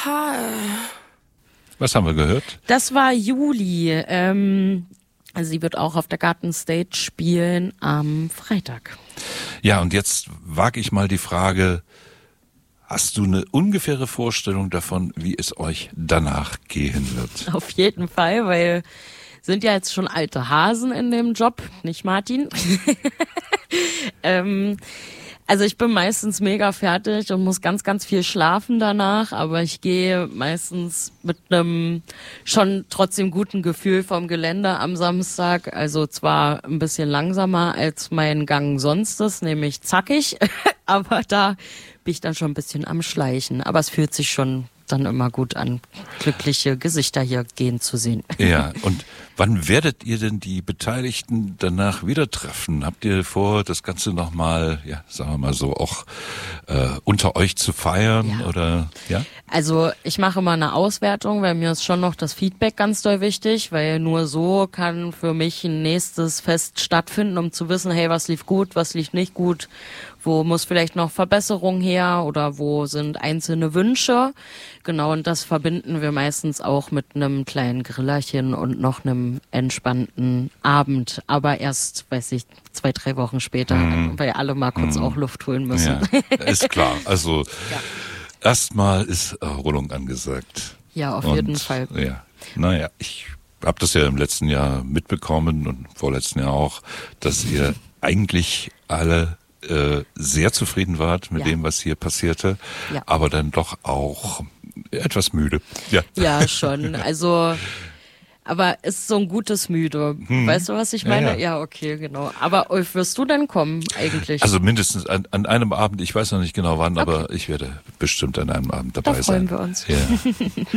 Was haben wir gehört? Das war Juli. Also sie wird auch auf der Gartenstage spielen am Freitag. Ja, und jetzt wage ich mal die Frage, hast du eine ungefähre Vorstellung davon, wie es euch danach gehen wird? Auf jeden Fall, weil sind ja jetzt schon alte Hasen in dem Job, nicht Martin? Also ich bin meistens mega fertig und muss ganz, ganz viel schlafen danach, aber ich gehe meistens mit einem schon trotzdem guten Gefühl vom Gelände am Samstag. Also zwar ein bisschen langsamer als mein Gang sonst ist, nämlich zackig, aber da bin ich dann schon ein bisschen am Schleichen. Aber es fühlt sich schon dann immer gut an, glückliche Gesichter hier gehen zu sehen. Ja, und wann werdet ihr denn die Beteiligten danach wieder treffen? Habt ihr vor, das Ganze nochmal, ja, sagen wir mal so, auch unter euch zu feiern? Ja. Oder ja? Also ich mache immer eine Auswertung, weil mir ist schon noch das Feedback ganz doll wichtig, weil nur so kann für mich ein nächstes Fest stattfinden, um zu wissen, hey, was lief gut, was lief nicht gut, wo muss vielleicht noch Verbesserung her oder wo sind einzelne Wünsche. Genau, und das verbinden wir meistens auch mit einem kleinen Grillerchen und noch einem entspannten Abend. Aber erst, 2-3 Wochen später, weil alle mal kurz auch Luft holen müssen. Ja, ist klar. Also erstmal ist Erholung angesagt. Ja, auf und, jeden Fall. Ja, naja, ich habe das ja im letzten Jahr mitbekommen und vorletzten Jahr auch, dass ihr eigentlich alle sehr zufrieden wart mit dem, was hier passierte, aber dann doch auch etwas müde. Ja, schon. Also, aber ist so ein gutes Müde. Weißt du, was ich meine? Ja, okay, genau. Aber Ulf, wirst du denn kommen eigentlich? Also mindestens an einem Abend, ich weiß noch nicht genau wann, aber ich werde bestimmt an einem Abend dabei sein. Da freuen wir uns. Ja.